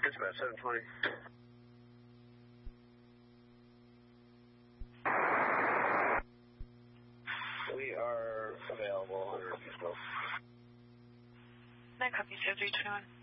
Dispatch 720. We are available under Peaceville. 9 copy 0321.